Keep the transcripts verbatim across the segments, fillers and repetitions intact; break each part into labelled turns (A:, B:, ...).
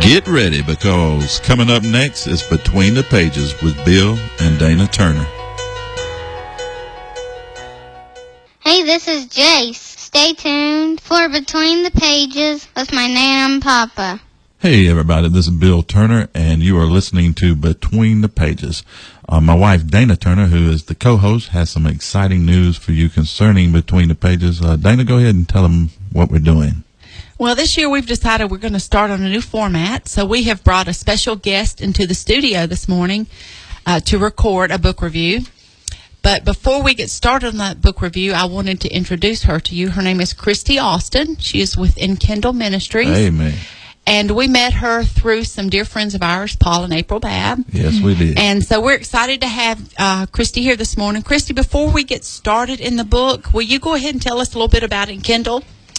A: Get ready, because coming up next is Between the Pages with Bill and Dana Turner.
B: Hey, this is Jace. Stay tuned for Between the Pages with my Nana and Papa.
A: Hey, everybody, this is Bill Turner, and you are listening to Between the Pages. Uh, my wife, Dana Turner, who is the co-host, has some exciting news for you concerning Between the Pages. Uh, Dana, go ahead and tell them what we're doing.
C: Well, this year we've decided we're going to start on a new format, so we have brought a special guest into the studio this morning uh, to record a book review. But before we get started on that book review, I wanted to introduce her to you. Her name is Christy Austin. She is with Enkindle Ministries.
A: Amen.
C: And we met her through some dear friends of ours, Paul and April Babb.
A: Yes, we did.
C: And so we're excited to have uh, Christy here this morning. Christy, before we get started in the book, will you go ahead and tell us a little bit about Enkindle?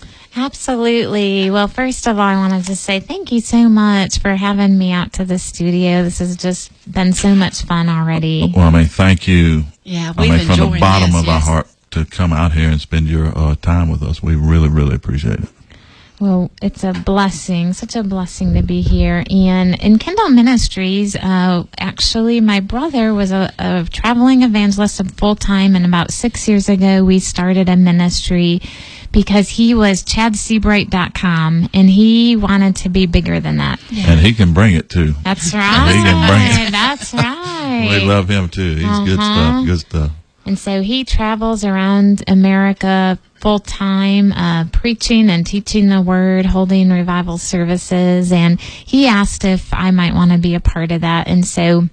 D: Absolutely. Well, first of all, I wanted to say thank you so much for having me out to the studio. This has just been so much fun already.
A: Well, I mean, thank you.
C: Yeah,
A: I
C: we've
A: mean, from
C: enjoyed
A: the bottom
C: this,
A: of
C: yes.
A: our heart to come out here and spend your uh, time with us. We really, really appreciate it.
D: Well, it's a blessing, such a blessing to be here. And Enkindle Ministries, uh, actually, my brother was a, a traveling evangelist full-time, and about six years ago, we started a ministry because he was chad seabright dot com, and he wanted to be bigger than that.
A: Yeah. And he can bring it, too.
D: That's right.
A: He can bring it.
D: That's right.
A: We love him, too. He's
D: uh-huh.
A: good stuff, good stuff.
D: And so he travels around America full-time, uh, preaching and teaching the Word, holding revival services. And he asked if I might want to be a part of that. And so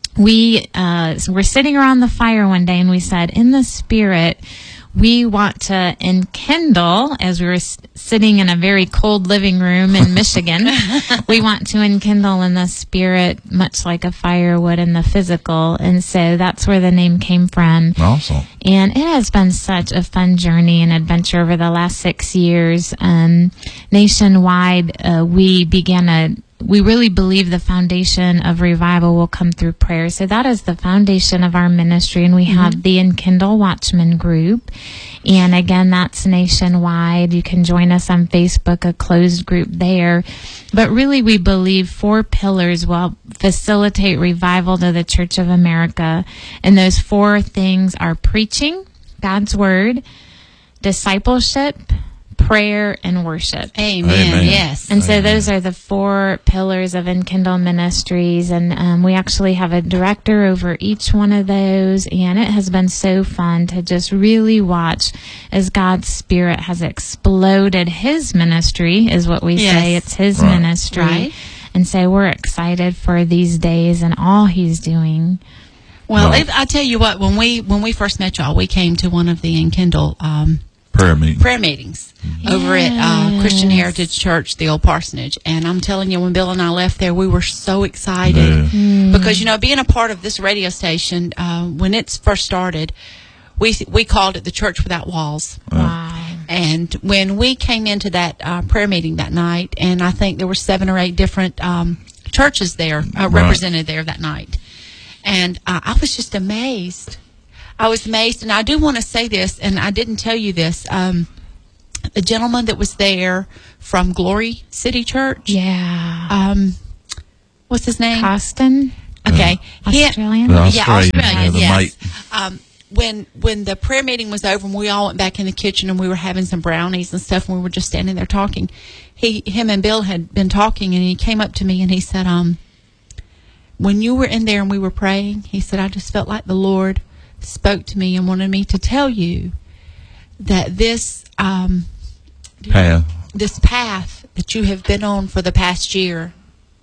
D: we uh, were sitting around the fire one day, and we said, in the Spirit, we want to enkindle, as we were s- sitting in a very cold living room in Michigan, we want to enkindle in the Spirit, much like a fire would in the physical. And so that's where the name came from.
A: Awesome.
D: And it has been such a fun journey and adventure over the last six years. Um, nationwide, uh, we began a We really believe the foundation of revival will come through prayer. So that is the foundation of our ministry. And we mm-hmm. have the Enkindle Watchman Group. And again, that's nationwide. You can join us on Facebook, a closed group there. But really, we believe four pillars will facilitate revival to the Church of America. And those four things are preaching God's Word, discipleship, prayer, and worship.
C: Amen.
A: Amen.
C: Yes.
D: And so
A: Amen.
D: those are the four pillars of Enkindle Ministries. And um, we actually have a director over each one of those. And it has been so fun to just really watch as God's Spirit has exploded His ministry, is what we
C: Yes.
D: say. It's His
A: Right.
D: ministry.
C: Right.
D: And so we're excited for these days and all He's doing.
C: Well,
A: Well-
C: if, I tell you what, when we when we first met y'all, we came to one of the Enkindle um,
A: Prayer meeting.
C: prayer meetings over at uh, Christian Heritage Church, the old parsonage. And I'm telling you, when Bill and I left there, we were so excited.
A: Yeah.
C: Because, you know, being a part of this radio station, uh, when it first started, we we called it the Church Without Walls.
D: Wow.
C: And when we came into that uh, prayer meeting that night, and I think there were seven or eight different um, churches there uh,
A: Right.
C: represented there that night. And uh, I was just amazed. I was amazed, and I do want to say this, and I didn't tell you this. Um, the gentleman that was there from Glory City Church,
D: Yeah.
C: um, what's his name?
D: Austin,
C: Okay, he-
D: Australian.
A: The
C: yeah,
A: Australian,
C: Australia,
A: yeah, the
C: yes.
A: mate.
C: Um, when when the prayer meeting was over, and we all went back in the kitchen, and we were having some brownies and stuff, and we were just standing there talking. He, him, and Bill had been talking, and he came up to me and he said, "Um, when you were in there and we were praying, he said, I just felt like the Lord spoke to me and wanted me to tell you that this um,
A: Path.
C: this path that you have been on for the past year,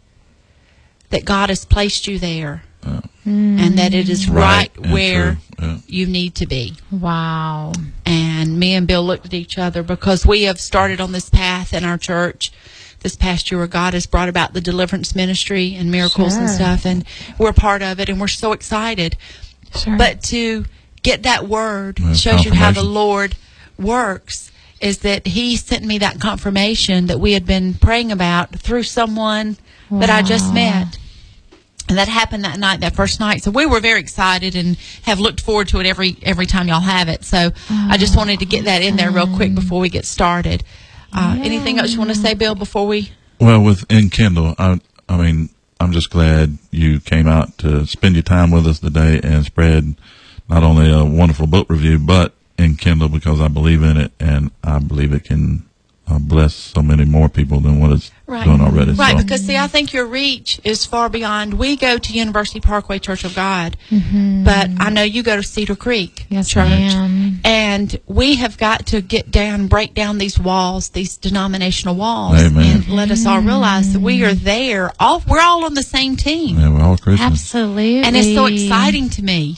C: that God has placed you there,
A: Uh,
C: and that it is right,
A: and
C: where
A: true. Yeah.
C: you need to be."
D: Wow.
C: And me and Bill looked at each other, because we have started on this path in our church this past year where God has brought about the deliverance ministry and miracles and
D: Sure.
C: stuff, and we're part of it, and we're so excited.
D: Sure.
C: But to get that word
A: Well,
C: shows you how the
A: confirmation.
C: Lord works, is that He sent me that confirmation that we had been praying about through someone that I just
D: Wow.
C: met. And that happened that night, that first night. So we were very excited and have looked forward to it every every time y'all have it. So I just wanted to get that in there real quick before we get started. Uh, Anything else you want to say, Bill, before we
A: Well, with Enkindle, I, I mean, I'm just glad you came out to spend your time with us today and spread not only a wonderful book review, but Enkindle, because I believe in it, and I believe it can uh, bless so many more people than what it's
C: Right.
A: doing already.
C: Right,
A: so.
C: because see, I think your reach is far beyond. We go to University Parkway Church of God,
D: Mm-hmm.
C: but I know you go to Cedar Creek
D: Yes,
C: Church.
D: ma'am.
C: And we have got to get down, break down these walls, these denominational walls,
A: Amen.
C: and let us all realize that we are there. All we're all on the same team,
A: Yeah, we're all Christians.
D: Absolutely.
C: and it's so exciting to me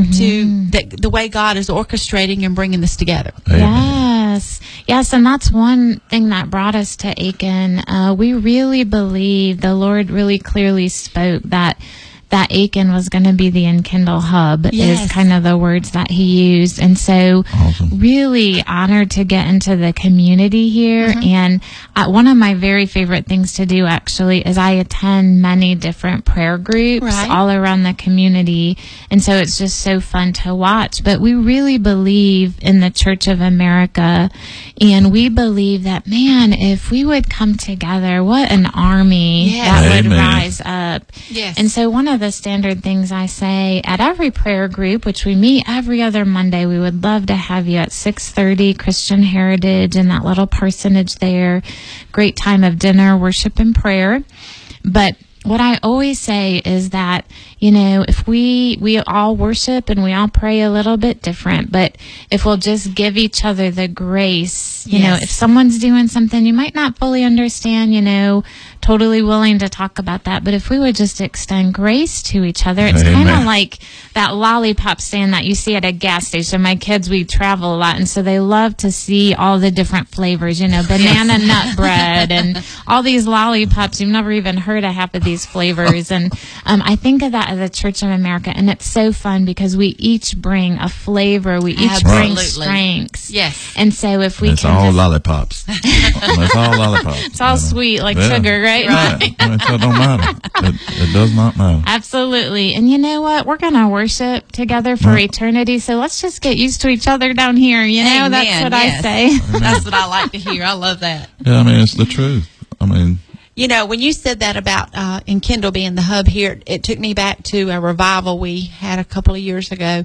C: to that the way God is orchestrating and bringing this together.
A: Amen.
D: Yes. Yes, and that's one thing that brought us to Aiken. Uh, we really believe the Lord really clearly spoke that that Aiken was going to be the Enkindle hub
C: Yes.
D: is kind of the words that he used. And so
A: Awesome.
D: really honored to get into the community here.
C: Mm-hmm.
D: And uh, one of my very favorite things to do actually is I attend many different prayer groups
C: Right.
D: all around the community. And so it's just so fun to watch. But we really believe in the Church of America. And we believe that, man, if we would come together, what an army
C: Yes.
D: that would
A: Amen.
D: rise up.
C: Yes.
D: And so one of the standard things I say at every prayer group, which we meet every other Monday, we would love to have you at six thirty Christian Heritage in that little parsonage there. Great time of dinner, worship, and prayer. But what I always say is that, you know, if we we all worship and we all pray a little bit different, but if we'll just give each other the grace, you know,
C: Yes.
D: if someone's doing something you might not fully understand, you know, totally willing to talk about that, but if we would just extend grace to each other, it's kind of
A: Amen.
D: like that lollipop stand that you see at a gas station. My kids, we travel a lot, and so they love to see all the different flavors, you know, banana nut bread and all these lollipops. You've never even heard of half of these flavors. And um, I think of that as the Church of America, and it's so fun because we each bring a flavor. We each bring
C: Absolutely.
D: strengths.
C: Yes.
D: And so if we
A: It's
D: can
A: all
D: just,
A: lollipops. It's all lollipops.
D: it's all sweet like
A: Yeah.
D: sugar, right?
A: Right. I mean, so it don't matter. It, it does not matter.
D: Absolutely. And you know what? We're going to worship together for
A: Right.
D: eternity. So let's just get used to each other down here. You know, that's
C: Amen.
D: what
C: Yes.
D: I say.
C: That's what I like to hear. I love that.
A: Yeah, I mean, it's the truth. I mean,
C: You know, when you said that about uh, Enkindle being the hub here, it took me back to a revival we had a couple of years ago.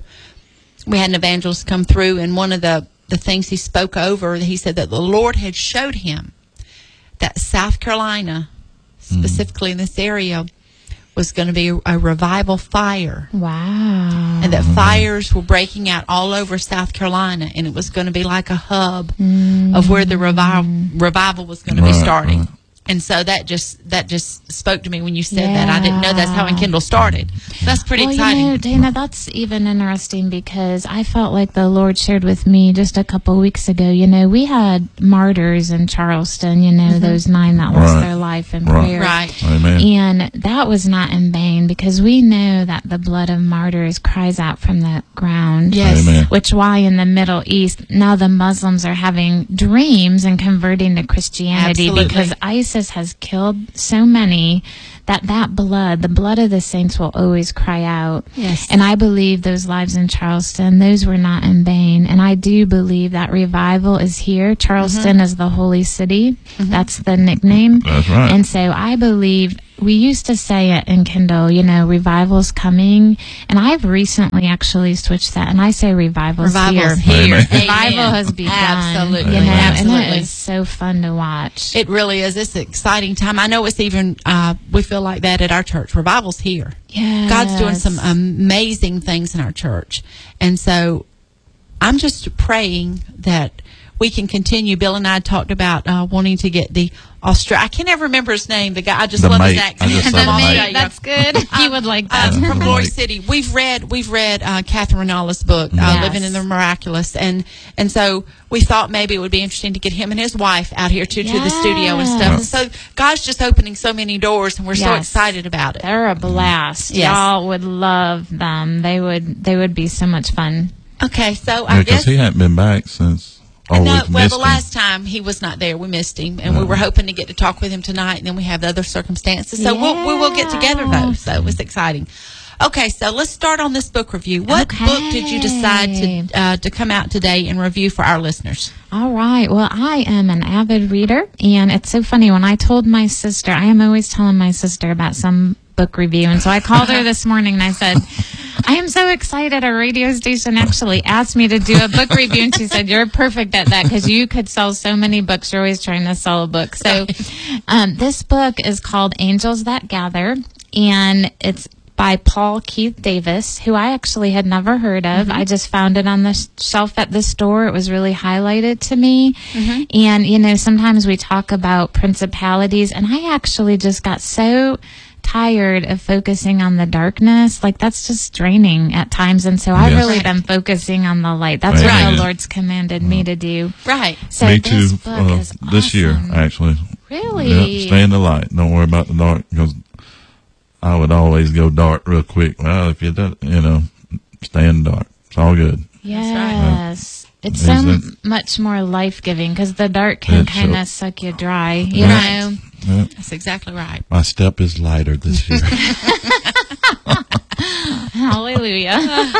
C: We had an evangelist come through, and one of the, the things he spoke over, he said that the Lord had showed him that South Carolina, specifically in this area, was going to be a, a revival fire.
D: Wow.
C: And that fires were breaking out all over South Carolina, and it was going to be like a hub of where the revival revival was going to be
A: Right,
C: starting.
A: right.
C: And so that just that just spoke to me when you said that. I didn't know that's how Enkindle started. That's pretty
D: well,
C: exciting.
D: You know, Dana, that's even interesting because I felt like the Lord shared with me just a couple weeks ago. You know, we had martyrs in Charleston, you know, those nine that lost
A: Right.
D: their life in
A: Right.
D: prayer.
C: Right.
A: amen.
D: And that was not in vain because we know that the blood of martyrs cries out from the ground.
C: Yes.
A: Amen.
D: Which why in the Middle East now the Muslims are having dreams and converting to Christianity
C: Absolutely.
D: because ISIS has killed so many that that blood, the blood of the saints, will always cry out.
C: Yes.
D: And I believe those lives in Charleston, those were not in vain. And I do believe that revival is here. Charleston
C: Mm-hmm.
D: is the holy city. That's the nickname.
A: That's right.
D: And so I believe we used to say it in Kindle, you know, revival's coming. And I've recently actually switched that. And I say revival's,
C: Revival's
D: here.
C: here.
A: Amen.
D: Revival
C: Amen.
D: has begun.
C: Absolutely.
D: You know,
C: Absolutely.
D: and it is so fun to watch.
C: It really is. It's an exciting time. I know it's even, uh, we feel like that at our church. Revival's here.
D: Yes.
C: God's doing some amazing things in our church. And so I'm just praying that we can continue. Bill and I talked about uh, wanting to get the Australia. I can't ever remember his name. The guy, I just
A: The
C: love his
A: mate.
C: accent.
A: I just
C: He's
A: said
C: from
A: the mate.
C: Australia.
D: That's good. He would like
C: Uh,
D: that.
C: from
A: The
C: Glory
A: mate.
C: City. We've read we've read uh, Catherine Rinaldi's book, uh,
D: Yes.
C: Living in the Miraculous, and and so we thought maybe it would be interesting to get him and his wife out here too to the studio and stuff. And so God's just opening so many doors, and we're so
D: Yes.
C: excited about it.
D: They're a blast.
C: Yes.
D: Y'all would love them. They would. They would be so much fun.
C: Okay, so I
A: Because
C: guess.
A: he hadn't been back since. Oh,
C: No,
A: we've
C: well,
A: missed
C: the
A: him.
C: last time he was not there, we missed him, and we
A: No.
C: were hoping to get to talk with him tonight. And then we have the other circumstances, so we'll, we will get together though. So it was exciting. Okay, so let's start on this book review. What
D: Okay.
C: book did you decide to uh, to come out today and review for our listeners?
D: All right. Well, I am an avid reader, and it's so funny. When I told my sister, I am always telling my sister about some book review, and so I called her this morning and I said, I am so excited a radio station actually asked me to do a book review, and she said, you're perfect at that because you could sell so many books. You're always trying to sell a book. So um, this book is called Angels That Gather, and it's by Paul Keith Davis, who I actually had never heard of. Mm-hmm. I just found it on the sh- shelf at the store. It was really highlighted to me. Mm-hmm. And, you know, sometimes we talk about principalities, and I actually just got so tired of focusing on the darkness. Like, that's just draining at times. And so I've
A: Yes.
D: really been focusing on the light. That's
A: Right.
D: what the Lord's commanded me to do.
C: Right.
D: So
A: Me
D: this
A: too.
D: book
A: Uh,
D: is
A: this year,
D: awesome.
A: actually.
D: Really?
A: Yep, stay in the light. Don't worry about the dark, because I would always go dark real quick. Well, if you don't, you know, stay in the dark. It's all good.
D: Yes. It's
A: Is
D: so
A: it-
D: m- much more life-giving because the dark can
A: It
D: kind
A: sure-
D: of suck you dry, you
C: Right.
D: know?
A: Yep.
C: That's exactly right.
A: My step is lighter this year.
D: Hallelujah.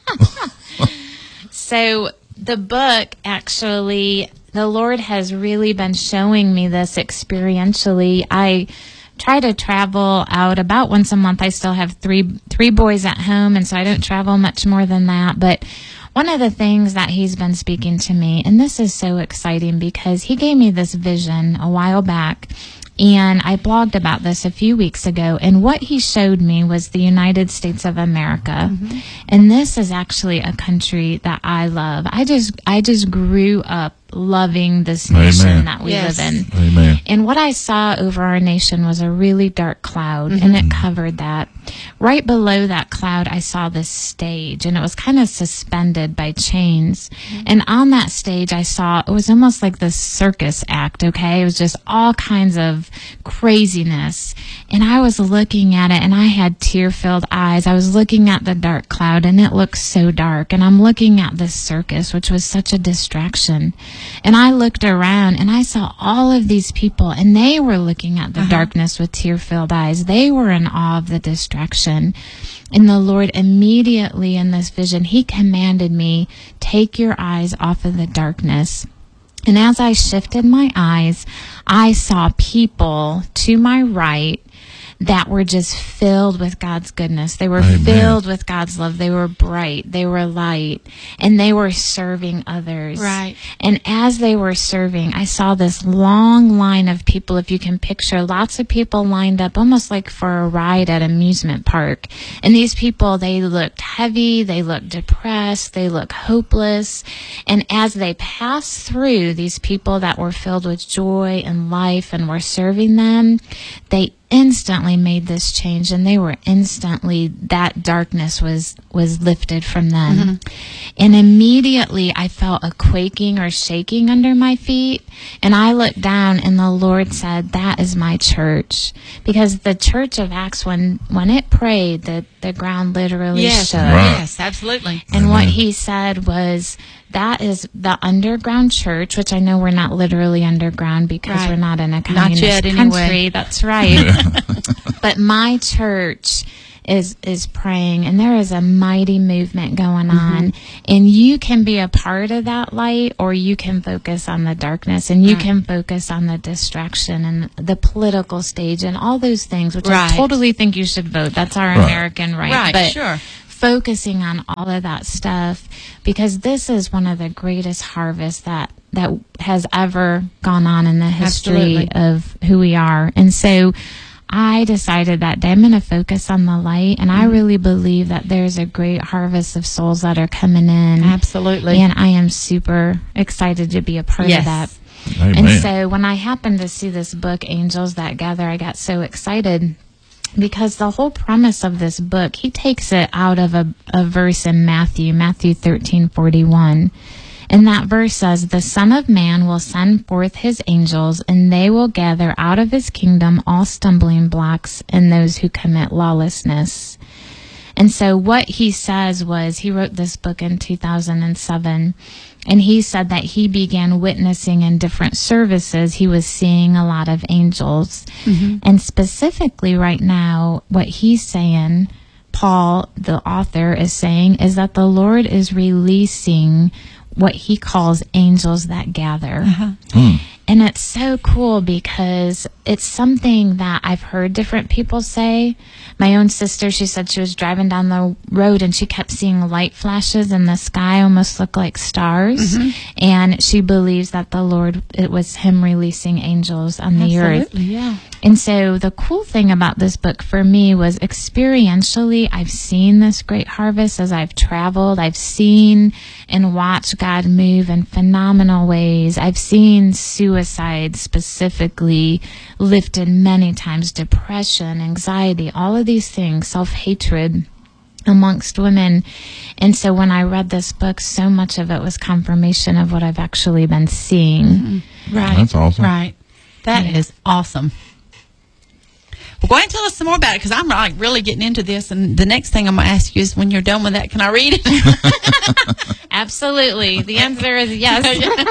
D: So the book, actually, the Lord has really been showing me this experientially. I try to travel out about once a month. I still have three three boys at home, and so I don't travel much more than that. But one of the things that he's been speaking to me, and this is so exciting because he gave me this vision a while back, and I blogged about this a few weeks ago, and what he showed me was the United States of America. Mm-hmm. And this is actually a country that I love. I just I just grew up loving this nation
A: Amen.
D: that we
C: Yes.
D: live in.
A: Amen.
D: And what I saw over our nation was a really dark cloud, mm-hmm. and it covered that. Right below that cloud, I saw this stage, and it was kind of suspended by chains. Mm-hmm. And on that stage, I saw, it was almost like this circus act, okay? It was just all kinds of craziness. And I was looking at it, and I had tear-filled eyes. I was looking at the dark cloud, and it looked so dark. And I'm looking at this circus, which was such a distraction. And I looked around, and I saw all of these people, and they were looking at the uh-huh. darkness with tear-filled eyes. They were in awe of the distraction. And the Lord immediately in this vision, he commanded me, take your eyes off of the darkness. And as I shifted my eyes, I saw people to my right that were just filled with God's goodness. They were
A: Amen.
D: filled with God's love. They were bright. They were light. And they were serving others.
C: Right.
D: And as they were serving, I saw this long line of people, if you can picture, lots of people lined up almost like for a ride at an amusement park. And these people, they looked heavy. They looked depressed. They looked hopeless. And as they passed through these people that were filled with joy and life and were serving them, they instantly made this change, and they were instantly, that darkness was was lifted from them. Mm-hmm. And immediately I felt a quaking or shaking under my feet, and I looked down, and the Lord said, that is my church. Because the church of Acts, when when it prayed, the, the ground literally
C: Yes,
D: shook.
A: Right.
C: yes, absolutely.
D: And
A: Amen.
D: what he said was, that is the underground church, which I know we're not literally underground because
C: Right.
D: we're not in a
C: Not
D: communist
C: yet,
D: country.
C: anyway.
D: That's right. But my church is is praying, and there is a mighty movement going on. Mm-hmm. And you can be a part of that light, or you can focus on the darkness, and you
C: Right.
D: can focus on the distraction and the political stage and all those things, which
C: Right.
D: I totally think you should vote. That's our
A: Right.
D: American right.
C: Right,
D: But
C: sure.
D: focusing on all of that stuff, because this is one of the greatest harvests that that has ever gone on in the history
C: Absolutely.
D: of who we are. And so I decided that day I'm going to focus on the light, and I really believe that there's a great harvest of souls that are coming in.
C: Absolutely.
D: And I am super excited to be a part
C: Yes.
D: of that.
A: Amen.
D: And so when I happened to see this book, Angels That Gather, I got so excited because the whole premise of this book, he takes it out of a, a verse in Matthew, Matthew thirteen forty-one. And that verse says, the Son of Man will send forth his angels, and they will gather out of his kingdom all stumbling blocks and those who commit lawlessness. And so what he says was, he wrote this book in two thousand seven, and he said that he began witnessing in different services. He was seeing a lot of angels. Mm-hmm. And specifically right now, what he's saying, Paul, the author, is saying is that the Lord is releasing what he calls angels that gather.
C: Uh-huh.
A: Mm.
D: And it's so cool because it's something that I've heard different people say. My own sister, she said she was driving down the road and she kept seeing light flashes in the sky, almost look like stars.
C: Mm-hmm.
D: And she believes that the Lord, it was him releasing angels on the earth.
C: Absolutely, yeah.
D: And so the cool thing about this book for me was experientially, I've seen this great harvest as I've traveled. I've seen and watched God move in phenomenal ways. I've seen suicide specifically lifted many times, depression, anxiety, all of these things, self-hatred amongst women. And so when I read this book, so much of it was confirmation of what I've actually been seeing.
C: Mm-hmm. Right.
A: That's awesome.
C: Right. That
D: Yeah.
C: is awesome. Well, go ahead and tell us some more about it, because I'm like really getting into this. And the next thing I'm going to ask you is, when you're done with that, can I read it?
D: Absolutely. The answer is yes.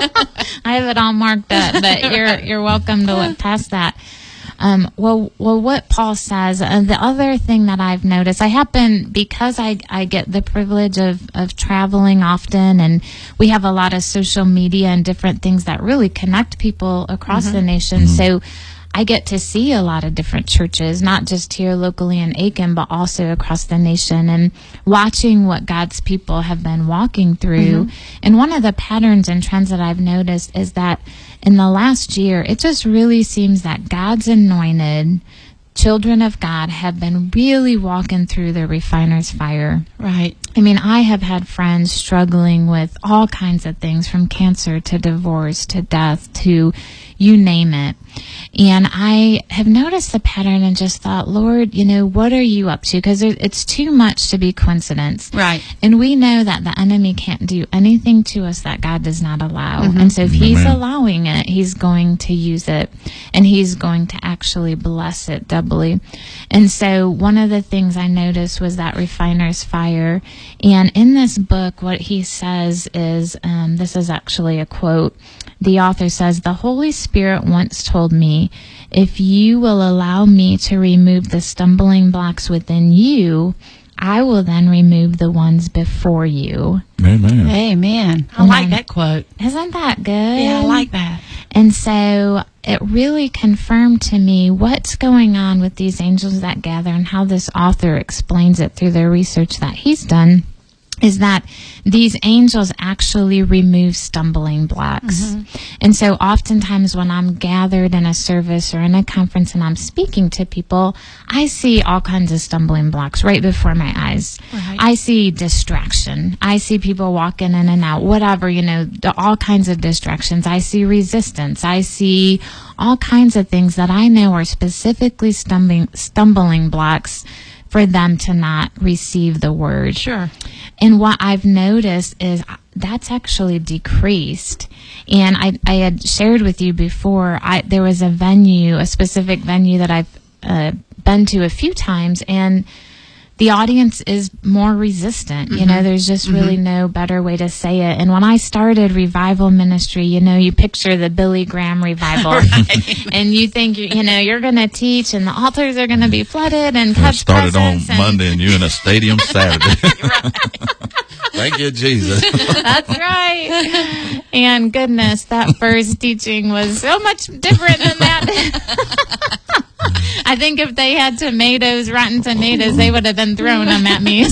D: I have it all marked up, but you're you're welcome to look past that. Um, well, well, what Paul says, uh, the other thing that I've noticed, I happen, because I, I get the privilege of, of traveling often, and we have a lot of social media and different things that really connect people across the nation. So I get to see a lot of different churches, not just here locally in Aiken, but also across the nation, and watching what God's people have been walking through. And one of the patterns and trends that I've noticed is that in the last year, it just really seems that God's anointed children of God have been really walking through the refiner's fire.
C: Right.
D: I mean, I have had friends struggling with all kinds of things, from cancer to divorce to death to you name it. And I have noticed the pattern and just thought, Lord, you know, what are you up to? Because it's too much to be coincidence.
C: Right.
D: And we know that the enemy can't do anything to us that God does not allow. And so if he's
A: Amen.
D: allowing it, he's going to use it, and he's going to actually bless it doubly. And so one of the things I noticed was that refiner's fire. And in this book, what he says is, um, this is actually a quote. The author says, "The Holy Spirit once told me, if you will allow me to remove the stumbling blocks within you, I will then remove the ones before you."
A: Amen.
C: Amen. I like that quote.
D: Isn't that good?
C: Yeah, I like that.
D: And so it really confirmed to me what's going on with these angels that gather, and how this author explains it through the research that he's done, is that these angels actually remove stumbling blocks. And so oftentimes when I'm gathered in a service or in a conference and I'm speaking to people, I see all kinds of stumbling blocks right before my eyes.
C: Right.
D: I see distraction. I see people walking in and out, whatever, you know, the, all kinds of distractions. I see resistance. I see all kinds of things that I know are specifically stumbling, stumbling blocks for them to not receive the word.
C: Sure.
D: And what I've noticed is that's actually decreased. And I, I had shared with you before, I, there was a venue, a specific venue that I've uh, been to a few times, and the audience is more resistant. You know, there's just really no better way to say it. And when I started revival ministry, you know, you picture the Billy Graham revival. And you think, you you know, you're going to teach and the altars are going to be flooded and
A: It
D: touch
A: started on
D: presence and-
A: Monday and you in a stadium Saturday. Thank you, Jesus.
D: That's right. And goodness, that first teaching was so much different than that. I think if they had tomatoes, rotten tomatoes, they would have been throwing them at me.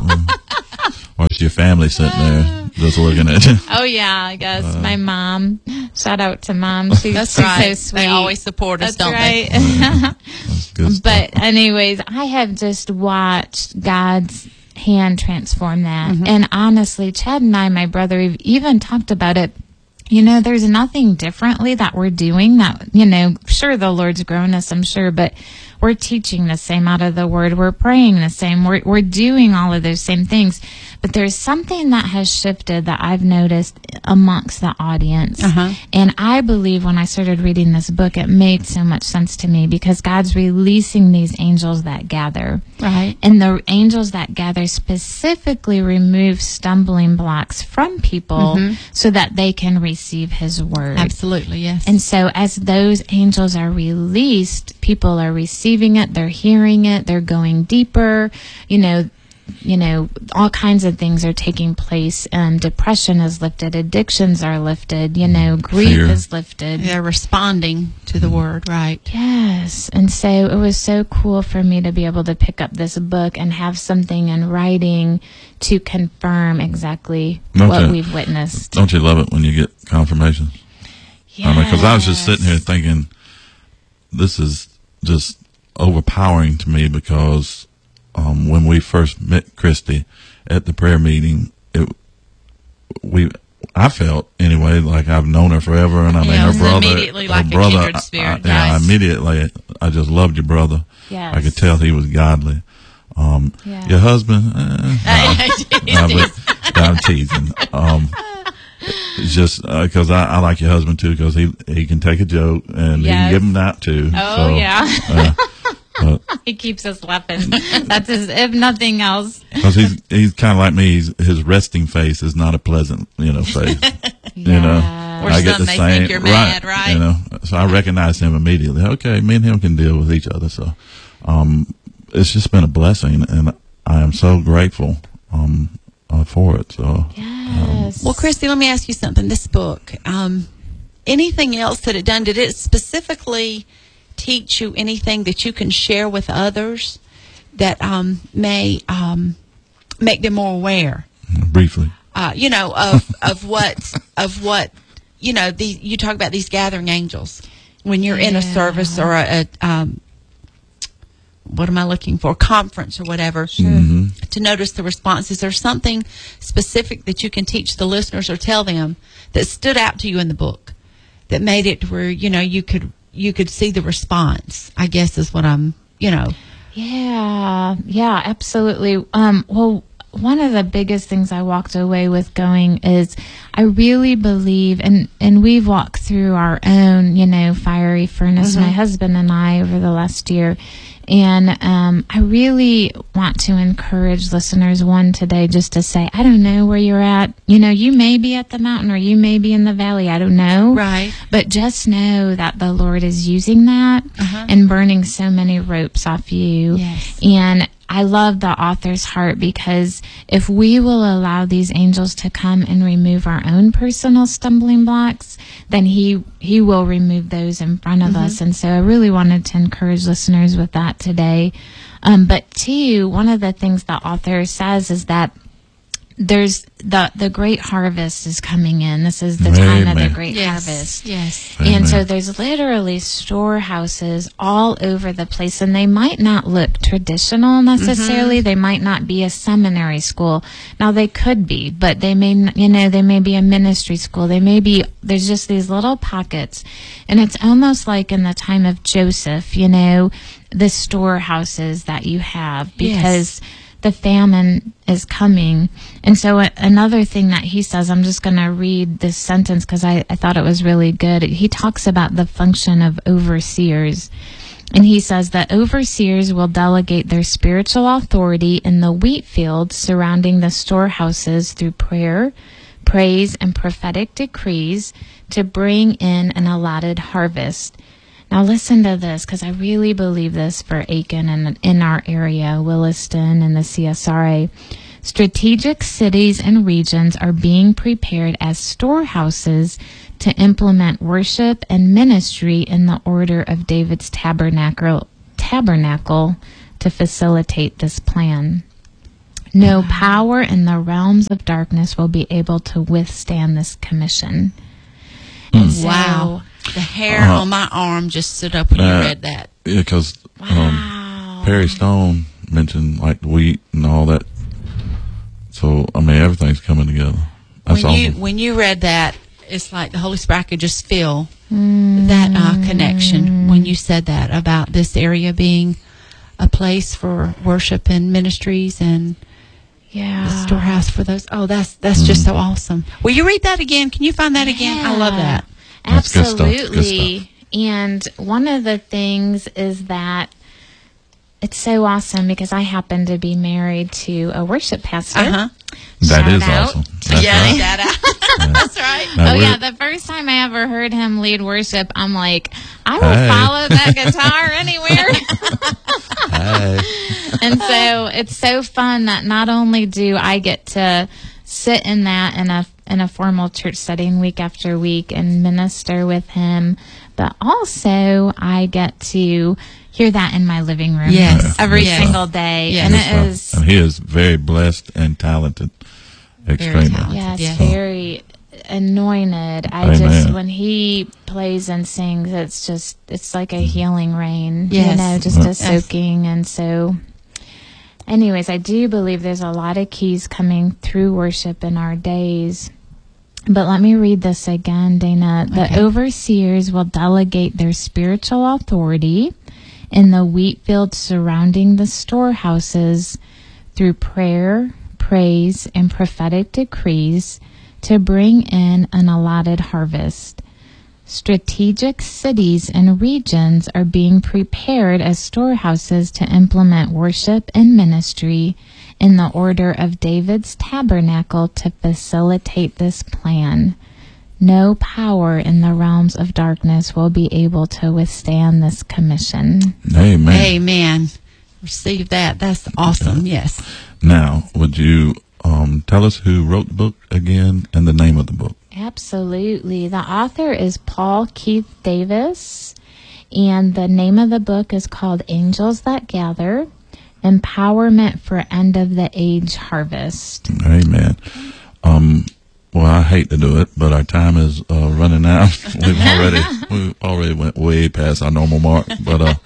A: Watch your family sitting there just looking at you.
D: Oh yeah, I guess my mom. Shout out to mom. She's,
C: That's
D: she's
C: right.
D: so sweet.
C: They always support us,
D: That's
C: don't
D: right.
A: That's good stuff.
D: But anyways, I have just watched God's hand transform that. And honestly, Chad and I, my brother, we've even talked about it. You know, there's nothing differently that we're doing that, you know, sure, the Lord's grown us, I'm sure, but we're teaching the same out of the word. We're praying the same. We're, we're doing all of those same things. But there's something that has shifted that I've noticed amongst the audience.
C: Uh-huh.
D: And I believe when I started reading this book, it made so much sense to me because God's releasing these angels that gather.
C: Right.
D: And the angels that gather specifically remove stumbling blocks from people
C: Mm-hmm.
D: so that they can receive his word.
C: Absolutely, yes.
D: And so as those angels are released, people are receiving it, they're hearing it, they're going deeper, you know, you know, all kinds of things are taking place. Um, depression is lifted, addictions are lifted, you know, grief
A: Fear.
D: is lifted.
C: They're responding to the word, right?
D: Yes. And so it was so cool for me to be able to pick up this book and have something in writing to confirm exactly
A: Don't
D: what
A: you-
D: we've witnessed.
A: Don't you love it when you get confirmation? I mean, because I was just sitting here thinking, this is just overpowering to me because um, when we first met Christy at the prayer meeting, it we I felt anyway like I've known her forever, and I mean
C: Yeah, it
A: her
C: was
A: brother,
C: immediately
A: her
C: like a
A: brother,
C: kindred
A: I-
C: spirit,
A: I, yeah,
C: yes.
A: immediately I just loved your brother.
D: Yes.
A: I could tell he was godly. Um,
D: Yeah.
A: Your husband, eh, no, but, no, I'm teasing. Um, it's just because I, I like your husband too because he he can take a joke and he can
D: Yes.
A: give him that too.
D: Oh,
A: so,
D: yeah.
A: uh, but
D: He keeps us laughing. That's his, if nothing else.
A: because he's he's kind of like me. He's, his resting face is not a pleasant, you know, face. You know,
D: Yeah.
C: Or
A: I get
C: some
A: the
C: may
A: same.
C: think you're mad, right?
A: You know, so I recognize him immediately. Okay, me and him can deal with each other. So, um, it's just been a blessing, and I am so grateful um uh, for it. So,
D: Yes.
C: Well, Christy, let me ask you something. This book, um, anything else that it done? Did it specifically teach you anything that you can share with others that um, may um, make them more aware?
A: briefly,
C: Uh, you know, of of what of what you know. The you talk about these gathering angels when you're in a
D: Yeah.
C: service or a, a um, what am I looking for? Conference or whatever.
A: Mhm.
C: To notice the responses. There's something specific that you can teach the listeners or tell them that stood out to you in the book that made it where you know you could you could see the response. I guess is what I'm you know.
D: Yeah, yeah, absolutely. Um, well, one of the biggest things I walked away with going is I really believe, and, and we've walked through our own, you know, fiery furnace, my husband and I, over the last year. And um, I really want to encourage listeners, one, today, just to say, I don't know where you're at. You know, you may be at the mountain or you may be in the valley. I don't know.
C: Right.
D: But just know that the Lord is using that
C: Uh-huh.
D: and burning so many ropes off you.
C: Yes.
D: And I love the author's heart because if we will allow these angels to come and remove our own personal stumbling blocks, then he he will remove those in front of us. And so I really wanted to encourage listeners with that today. Um, but two, one of the things the author says is that there's the the great harvest is coming in. This is the time of the
A: Amen.
D: great harvest.
C: Yes.
A: Amen.
D: And so there's literally storehouses all over the place, and they might not look traditional necessarily. They might not be a seminary school. Now they could be, but they may, n- you know, they may be a ministry school. They may be, there's just these little pockets. And it's almost like in the time of Joseph, you know, the storehouses that you have because the famine is coming. And so a- another thing that he says, I'm just going to read this sentence because I, I thought it was really good. He talks about the function of overseers. And he says that overseers will delegate their spiritual authority in the wheat fields surrounding the storehouses through prayer, praise, and prophetic decrees to bring in an allotted harvest. Now listen to this, because I really believe this for Aiken and in our area, Williston and the C S R A. Strategic cities and regions are being prepared as storehouses to implement worship and ministry in the order of David's tabernacle, tabernacle to facilitate this plan. No power in the realms of darkness will be able to withstand this commission. And so-
C: Wow. The hair
A: Uh,
C: on my arm just stood up when
A: uh,
C: you read that.
A: yeah, because um,
D: Wow.
A: Perry Stone mentioned like wheat and all that. So I mean, everything's coming together. That's
C: when you
A: awesome.
C: when you read that, it's like the Holy Spirit could just feel that uh, connection when you said that about this area being a place for worship and ministries and
D: Yeah.
C: The storehouse for those. Oh, that's that's just so awesome. Will you read that again? Can you find that again? I love that.
A: That's good stuff. Good
D: Absolutely.
A: stuff.
D: And one of the things is that it's so awesome because I happen to be married to a worship pastor.
C: Uh-huh.
A: That
D: Shout
A: is
D: out
A: awesome.
D: to
A: That's
C: Yeah,
A: right.
C: that out. That's right.
A: Now,
D: Oh
A: we're-
D: yeah, the first time I ever heard him lead worship, I'm like, I will
A: Hey.
D: follow that guitar anywhere.
A: Hey.
D: And so it's so fun that not only do I get to sit in that in a in a formal church setting week after week and minister with him, but also I get to hear that in my living room
C: Yes.
D: every
C: Yes.
D: single day.
C: Yes.
D: And
A: Good
D: it
A: stuff.
D: is
A: And he is very blessed and talented. Extremely.
C: talented.
D: yes,
C: Yes.
D: very anointed. I
A: Amen.
D: just when he plays and sings, it's just it's like a healing rain.
C: Yes.
D: You know, just
A: Yes.
D: a soaking. And so anyways, I do believe there's a lot of keys coming through worship in our days. But let me read this again, Dana. The
C: Okay.
D: overseers will delegate their spiritual authority in the wheat fields surrounding the storehouses through prayer, praise, and prophetic decrees to bring in an allotted harvest. Strategic cities and regions are being prepared as storehouses to implement worship and ministry in the order of David's tabernacle to facilitate this plan. No power in the realms of darkness will be able to withstand this commission.
A: Amen.
C: Amen. Receive that. That's awesome. Yes.
A: Now, would you um, tell us who wrote the book again and the name of the book?
D: Absolutely. The author is Paul Keith Davis, and the name of the book is called Angels That Gather, Empowerment for End of the Age Harvest.
A: Amen. Um, well, I hate to do it, but our time is uh, running out. We've already we already went way past our normal mark. But uh,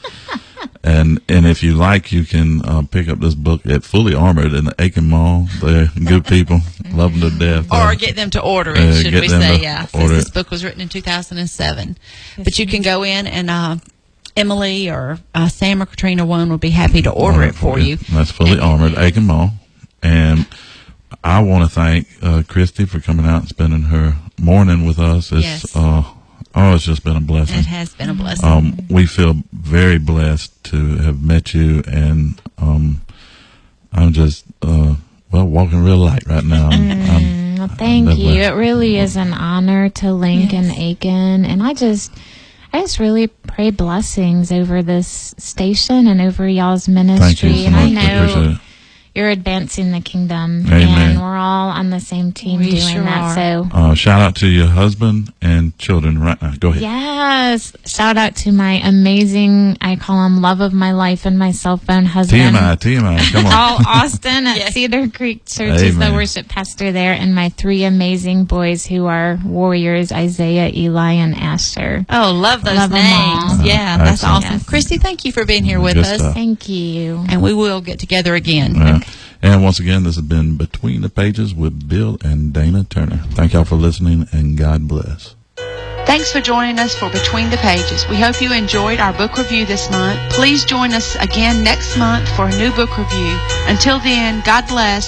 A: and and if you like, you can uh, pick up this book at Fully Armored in the Aiken Mall. They're good people, love them to death.
C: Or
A: Uh,
C: get them to order it,
A: uh,
C: should
A: get
C: we
A: them
C: say,
A: to
C: yeah. Since
A: order
C: this
A: it.
C: book was written in two thousand seven. But you can go in and uh, Emily or uh, Sam or Katrina one would be happy to order it for you.
A: That's Fully Armored, Aiken Mall. And I want to thank uh, Christy for coming out and spending her morning with us. It's,
C: Yes.
A: uh, oh, it's just been a blessing.
C: It has been a blessing.
A: Um, we feel very blessed to have met you, and um, I'm just, uh, well, walking real light right now. I'm, I'm,
D: Well, thank
A: I'm
D: you.
A: blessed.
D: It really is an honor to link
C: Yes.
D: and Aiken, and I just, I just really pray blessings over this station and over y'all's ministry.
A: Thank you so
D: and
A: much.
D: I
A: We
D: know
A: appreciate it.
D: you're advancing the kingdom,
A: Amen.
D: and we're all on the same team
C: We
D: doing
C: sure
D: that.
C: are.
D: So,
A: Uh, shout out to your husband and children right now. Go ahead.
D: yes, shout out to my amazing, I call him love of my life and my cell phone
A: T
D: husband.
A: M I, T M I, come on.
D: Paul Austin at
C: Yes.
D: Cedar Creek Church is the
A: Amen.
D: worship pastor there, and my three amazing boys who are warriors, Isaiah, Eli, and Asher.
C: Oh, love those
D: Love 'em
C: names.
D: all.
C: Yeah,
A: Uh,
C: that's
A: excellent.
C: awesome.
D: Yes.
C: Christy, thank you for being here with
A: Good
C: us.
A: stuff.
D: Thank you.
C: And we will get together again.
A: Yeah. And once again, this has been Between the Pages with Bill and Dana Turner. Thank y'all for listening, and God bless.
E: Thanks for joining us for Between the Pages. We hope you enjoyed our book review this month. Please join us again next month for a new book review. Until then, God bless.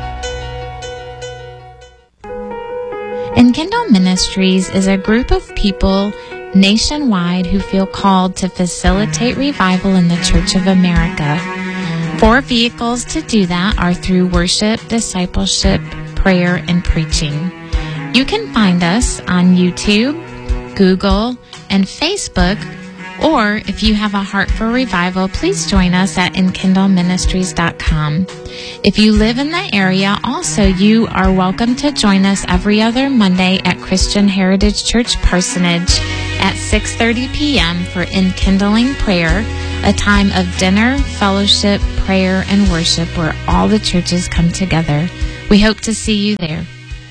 D: Enkindle Ministries is a group of people nationwide who feel called to facilitate revival in the Church of America. Four vehicles to do that are through worship, discipleship, prayer, and preaching. You can find us on YouTube, Google, and Facebook, or if you have a heart for revival, please join us at enkindle ministries dot com. If you live in the area, also you are welcome to join us every other Monday at Christian Heritage Church Parsonage at six thirty p.m. for Enkindling Prayer, a time of dinner, fellowship, prayer, and worship where all the churches come together. We hope to see you there.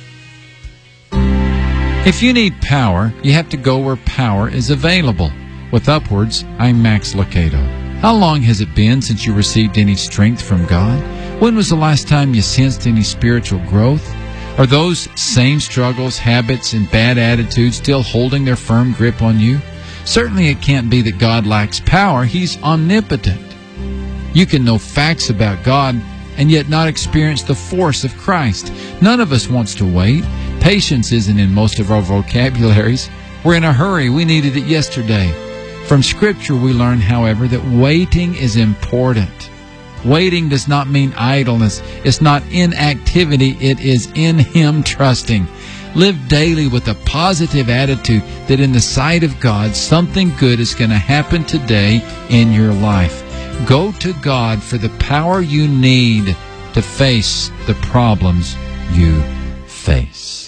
F: If you need power, you have to go where power is available. With Upwards, I'm Max Locato. How long has it been since you received any strength from God? When was the last time you sensed any spiritual growth? Are those same struggles, habits, and bad attitudes still holding their firm grip on you? Certainly it can't be that God lacks power. He's omnipotent. You can know facts about God, and yet not experience the force of Christ. None of us wants to wait. Patience isn't in most of our vocabularies. We're in a hurry. We needed it yesterday. From Scripture, we learn, however, that waiting is important. Waiting does not mean idleness. It's not inactivity. It is in Him trusting. Live daily with a positive attitude that in the sight of God, something good is going to happen today in your life. Go to God for the power you need to face the problems you face.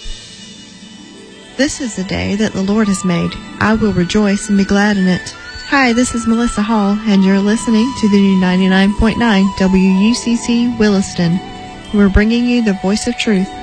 G: This is the day that the Lord has made. I will rejoice and be glad in it. Hi, this is Melissa Hall, and you're listening to the new ninety-nine point nine W U C C Williston. We're bringing you the voice of truth.